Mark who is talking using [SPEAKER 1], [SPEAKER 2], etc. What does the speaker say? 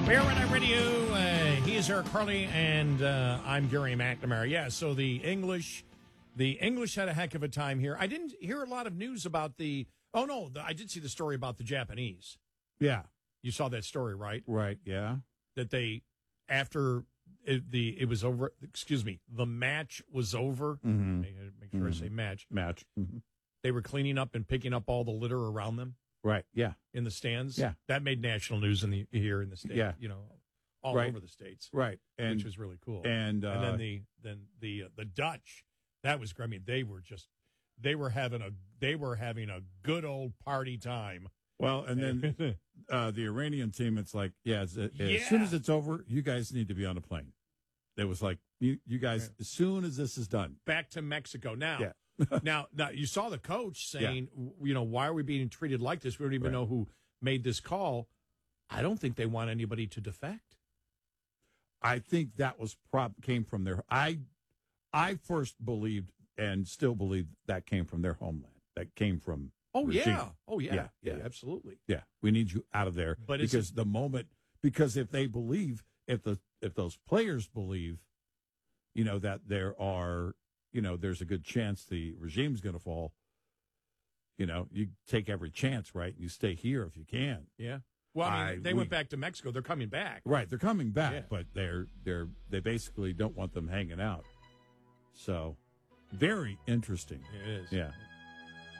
[SPEAKER 1] Bear When I Radio. He is Eric Harley, and I'm Gary McNamara. Yeah, so the English had a heck of a time here. I didn't hear a lot of news about the. Oh no, I did see the story about the Japanese.
[SPEAKER 2] Yeah,
[SPEAKER 1] you saw that story, right?
[SPEAKER 2] Right. Yeah.
[SPEAKER 1] That they after it was over. Excuse me, the match was over.
[SPEAKER 2] Mm-hmm.
[SPEAKER 1] Make sure I say match.
[SPEAKER 2] Match. Mm-hmm.
[SPEAKER 1] They were cleaning up and picking up all the litter around them.
[SPEAKER 2] Right. Yeah.
[SPEAKER 1] In the stands.
[SPEAKER 2] Yeah.
[SPEAKER 1] That made national news here in the state.
[SPEAKER 2] Yeah.
[SPEAKER 1] You know, all
[SPEAKER 2] right.
[SPEAKER 1] over the states.
[SPEAKER 2] Right.
[SPEAKER 1] Which was really cool.
[SPEAKER 2] And
[SPEAKER 1] then the Dutch. That was. I mean, they were having a good old party time.
[SPEAKER 2] Well, and then the Iranian team, it's like, as soon as it's over, you guys need to be on a plane. It was like, you guys, as soon as this is done.
[SPEAKER 1] Back to Mexico. Now,
[SPEAKER 2] Yeah.
[SPEAKER 1] now, you saw the coach saying, why are we being treated like this? We don't even know who made this call. I don't think they want anybody to defect.
[SPEAKER 2] I think that was came from their. I first believed and still believe that came from their homeland. That came from.
[SPEAKER 1] Yeah, absolutely.
[SPEAKER 2] Yeah, we need you out of there.
[SPEAKER 1] But
[SPEAKER 2] because if they believe, if those players believe, that there are, there's a good chance the regime's going to fall. You take every chance, right? And you stay here if you can.
[SPEAKER 1] Yeah. Well, I mean, they went back to Mexico. They're coming back.
[SPEAKER 2] Right, they're coming back, but they basically don't want them hanging out. So, very interesting.
[SPEAKER 1] It is.
[SPEAKER 2] Yeah.